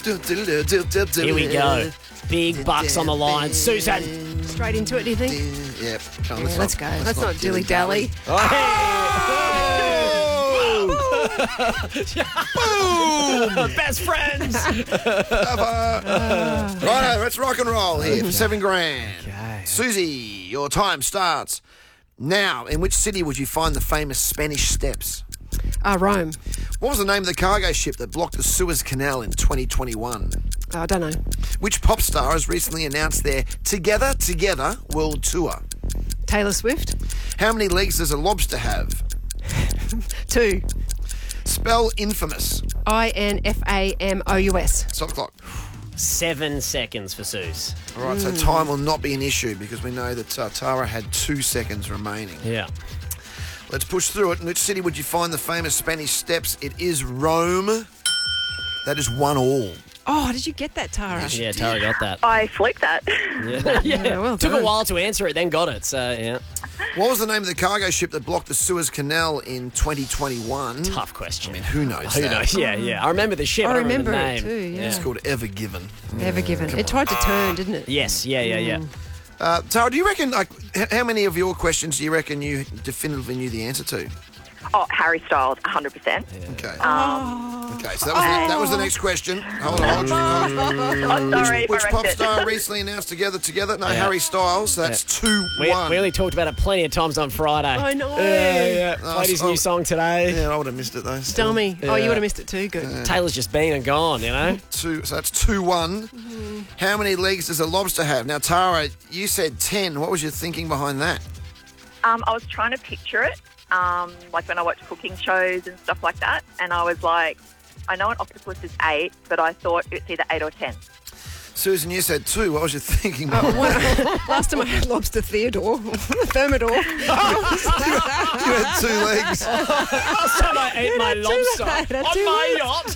Here we go. Big bucks on the line. Susan. Straight into it, do you think? Yep. Come on, Yeah, let's go. Let's not dilly-dally. Best friends. Righto, let's rock and roll here for $7,000. Okay. Susie, your time starts now. In which city would you find the famous Spanish Steps? Rome. What was the name of the cargo ship that blocked the Suez Canal in 2021? I don't know. Which pop star has recently announced their Together world tour? Taylor Swift. How many legs does a lobster have? 2. Spell infamous. INFAMOUS. Stop the clock. 7 seconds for Suze. All right, so time will not be an issue because we know that Tara had 2 seconds remaining. Yeah. Let's push through it. In which city would you find the famous Spanish Steps? It is Rome. That is 1-1. Oh, did you get that, Tara? Yeah, Tara got that. I flicked that. Yeah. Well Took a done. while to answer it, then got it. So, yeah. What was the name of the cargo ship that blocked the Suez Canal in 2021? Tough question. I mean, who knows Who that? knows? Yeah. I remember the ship. I don't remember the it name. too, yeah. It's called Ever Given. Never given. It tried to turn, didn't it? Yes. Yeah. Tara, do you reckon, how many of your questions do you reckon you definitively knew the answer to? Oh, Harry Styles, 100%. Okay. Okay, so that was the next question. Hold on. Oh, sorry, Which I pop wrecked it. star recently announced Together? No, Harry Styles. That's 2-1. We only talked about it plenty of times on Friday. I know. Yeah. Played his new song today. Yeah, I would have missed it though. still. Dummy. Oh, you would have missed it too. Good. Taylor's just been and gone, you know? So that's 2-1. How many legs does a lobster have? Now, Tara, you said 10. What was your thinking behind that? I was trying to picture it, like when I watch cooking shows and stuff like that, and I was like, I know an octopus is 8, but I thought it's either 8 or 10. Susan, you said 2. What was your thinking Oh, behind last time I had lobster Thermidor. You had 2 legs. Last time I ate my lobster on my yacht.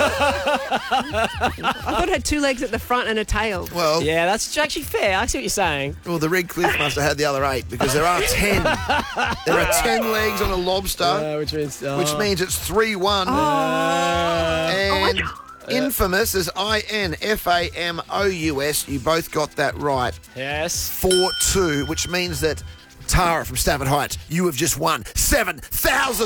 I thought it had 2 legs at the front and a tail. Well, Yeah, that's actually fair. I see what you're saying. well, the Red Cliff must have had the other 8 because there are 10. There are 10 legs on a lobster, Which which means it's 3-1. And infamous is INFAMOUS. You both got that right. Yes. 4-2, which means that Tara from Stafford Heights, you have just won $7,000.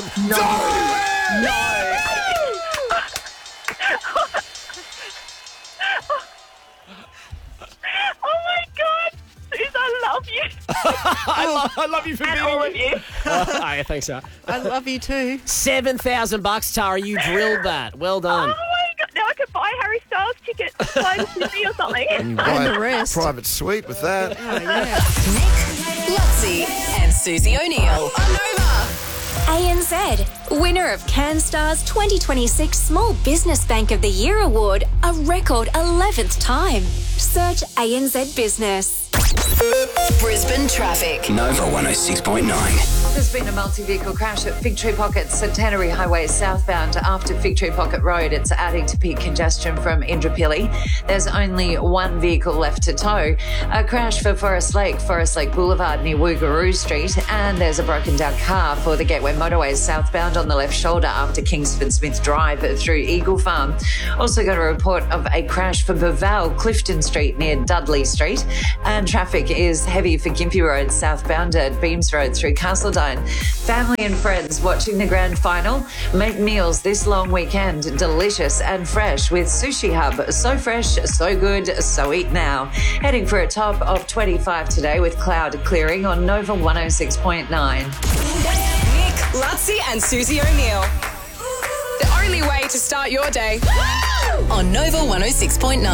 Oh, my God. Suze, I love you. I love you for And being all of you. Oh, yeah, thanks, Tara. I love you too. $7,000, Tara. You drilled that. Well Oh, done. my God. Now I could buy Harry Styles tickets to fly to Sydney or something. You buy the a rest. private suite with that. Oh, yeah. Nick, Lutzi, and Susie O'Neill on Nova. ANZ, winner of CanStar's 2026 Small Business Bank of the Year Award, a record 11th time. Search ANZ Business. Brisbane traffic. Nova 106.9. There's been a multi-vehicle crash at Fig Tree Pocket Centenary Highway southbound after Fig Tree Pocket Road. It's adding to peak congestion from Indooroopilly. There's only 1 vehicle left to tow. A crash for Forest Lake Boulevard near Woogaroo Street, and there's a broken down car for the Gateway Motorways southbound on the left shoulder after Kingsford Smith Drive through Eagle Farm. Also got a report of a crash for Baval Clifton Street near Dudley Street, and traffic is heavy for Gympie Road southbound at Beams Road through Castledine. Family and friends watching the grand final. Make meals this long weekend delicious and fresh with Sushi Hub. So fresh, so good, so eat now. Heading for a top of 25 today with cloud clearing on Nova 106.9. Nick, Lutzi, and Susie O'Neill. The only way to start your day on Nova 106.9.